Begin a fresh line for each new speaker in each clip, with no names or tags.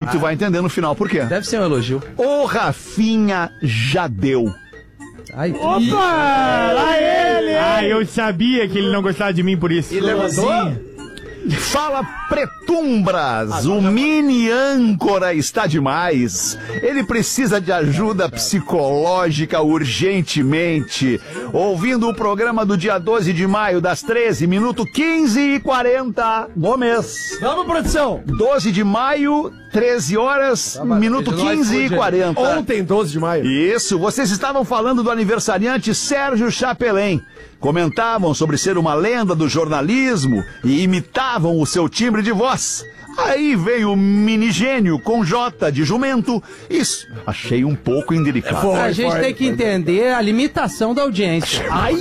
tu vai entender no final por quê.
Deve ser um elogio.
O Rafinha já deu.
Ai,
Opa! Lá ele! Ah, eu sabia que ele não gostava de mim por isso.
E levantou?
Fala Pretumbras, o mini âncora está demais. Ele precisa de ajuda psicológica urgentemente. Ouvindo o programa do dia 12 de maio, das 13, minuto 15h40 do mês.
Vamos, produção!
12 de maio, 13 horas, minuto 15h40.
Ontem, 12 de maio.
Isso, vocês estavam falando do aniversariante Sérgio Chapelin. Comentavam sobre ser uma lenda do jornalismo e imitavam o seu timbre de voz. Aí veio o mini gênio com J de jumento. Isso, achei um pouco indelicado.
A gente tem que entender a limitação da audiência.
Ai!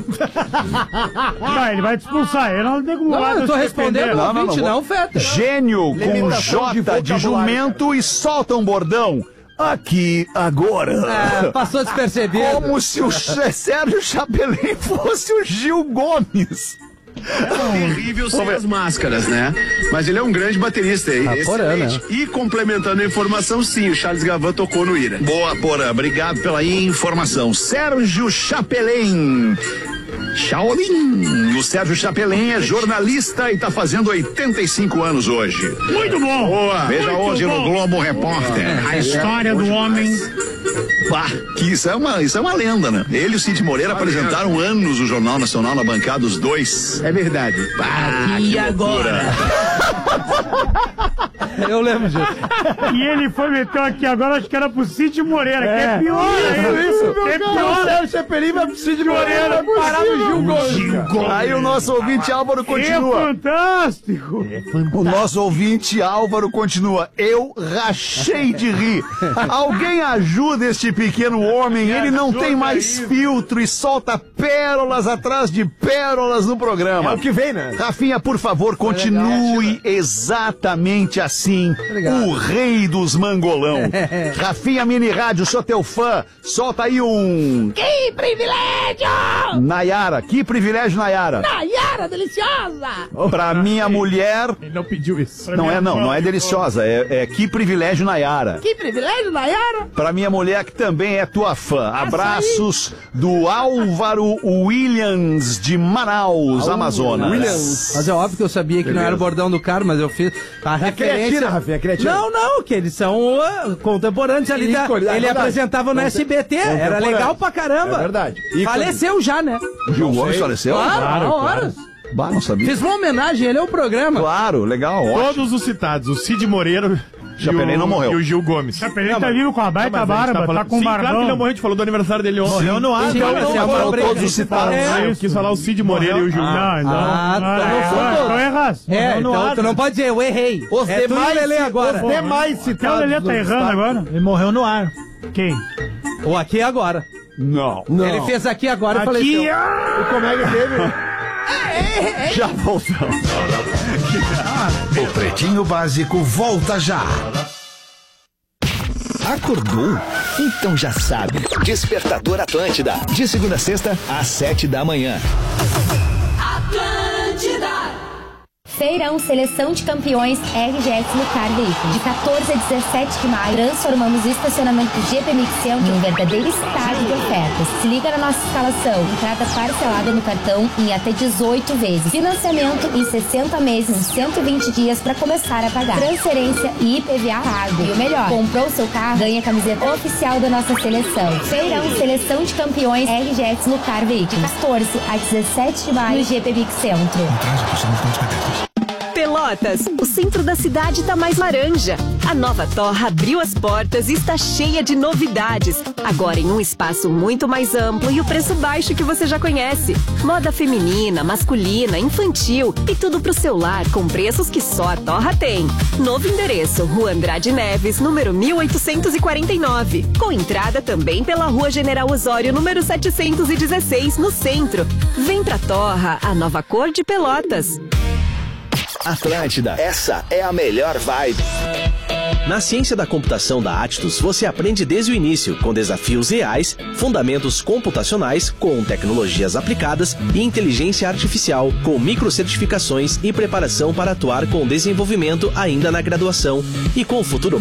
Não, ele vai te expulsar. Eu não tenho como
Não, eu tô respondendo o ouvinte, não, Feta.
Gênio com J de jumento e solta um bordão. Aqui, agora.
Passou despercebido.
Como se o Sérgio Chapelin fosse o Gil Gomes.
Terrível sem as máscaras, né? Mas ele é um grande baterista, excelente. E complementando a informação, sim, o Charles Gavan tocou no Ira.
Boa, Porã, obrigado pela informação. Sérgio Chapelin. Shaolin. O Sérgio Chapelin é jornalista e tá fazendo 85 anos hoje.
Muito bom!
Boa. Veja
Muito
hoje
bom.
no Globo Repórter.
A história do homem.
Pá, que isso é uma lenda, né? Ele e o Cid Moreira apresentaram anos o Jornal Nacional na bancada, os dois.
É verdade.
Pá, que loucura.
Eu lembro disso.
E ele foi meteu aqui agora, acho que era pro Cid Moreira, que é pior ainda.
Isso.
Que é pior.
O Sérgio Chapelin vai pro Cid Moreira parar no Gil Gomes.
Aí o nosso ouvinte Álvaro continua.
É fantástico.
O nosso ouvinte Álvaro continua. Eu rachei de rir. Alguém ajuda este pequeno homem. Ele não tem mais filtro e solta pérolas atrás de pérolas no programa.
É o que vem, né?
Rafinha, por favor, continue exatamente assim.
Obrigado.
O rei dos mangolão. Rafinha Mini Rádio, sou teu fã. Solta aí um...
Que privilégio!
Nayara, que privilégio, Nayara.
Nayara deliciosa!
Pra minha mulher...
Ele não pediu isso.
Não é deliciosa, é que privilégio, Nayara.
Que privilégio, Nayara!
Pra minha mulher que também é tua fã. Abraços do Álvaro Williams de Manaus, Amazonas.
Mas é óbvio que eu sabia que não era o bordão do cara, mas eu fiz a referência.
Creatina, Rafinha, creatina.
Não, que eles são contemporâneos ali. Ele apresentava no SBT, era legal pra caramba.
É verdade.
Faleceu já, né?
Gil Gomes faleceu?
Claro.
Bah, não sabia.
Fiz uma homenagem, ele é o programa.
Claro, legal, ótimo.
Todos os citados, o Cid Moreira...
Chapelin não morreu.
E o Gil Gomes. Chapelin tá vivo com a baita barba, tá com
Sim,
barbão.
claro que ele não morreu, a gente falou do aniversário dele ontem.
Morreu no ar.
Sim,
Então,
mas
não
é uma
foram
briga.
todos os citados. Eu quis falar o Cid Moreira e o Gil. Não, então erras.
Então tu não pode dizer, eu errei.
Os demais,
Lelê agora.
Os demais citados.
O Lelê tá errando agora. Ele morreu no ar. Quem?
Ou aqui e agora.
Não.
Ele fez aqui agora e faleceu.
E como é que teve?
Já voltamos.
O Pretinho Básico volta já. Acordou? Então já sabe. Despertador Atlântida. De segunda a sexta, às 7h.
Atlântida!
Feirão Seleção de Campeões RGS Lucar Veículos. De 14 a 17 de maio, transformamos o estacionamento do GP Mix Centro em um verdadeiro estádio de ofertas. Se liga na nossa instalação. Entrada parcelada no cartão em até 18 vezes. Financiamento em 60 meses e 120 dias para começar a pagar. Transferência e IPVA pago. E o melhor, comprou seu carro, ganha a camiseta oficial da nossa seleção. Feirão Seleção de Campeões RGS Lucar Veículos. De 14 a 17 de maio, no GP Mix Centro.
Pelotas, o centro da cidade tá mais laranja. A nova Torra abriu as portas e está cheia de novidades. Agora em um espaço muito mais amplo e o preço baixo que você já conhece. Moda feminina, masculina, infantil e tudo pro seu lar com preços que só a Torra tem. Novo endereço, Rua Andrade Neves, número 1849. Com entrada também pela Rua General Osório, número 716, no centro. Vem pra Torra, a nova cor de Pelotas.
Atlântida, essa é a melhor vibe. Na ciência da computação da Atlas, você aprende desde o início, com desafios reais, fundamentos computacionais, com tecnologias aplicadas e inteligência artificial, com microcertificações e preparação para atuar com desenvolvimento ainda na graduação e com o futuro